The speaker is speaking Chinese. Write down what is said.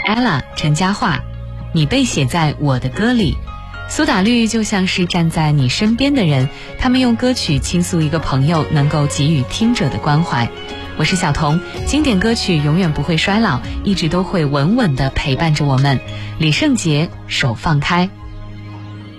Ella 陈嘉桦，你被写在我的歌里。苏打绿就像是站在你身边的人，他们用歌曲倾诉一个朋友能够给予听者的关怀。我是小彤，经典歌曲永远不会衰老，一直都会稳稳地陪伴着我们。李圣杰，手放开。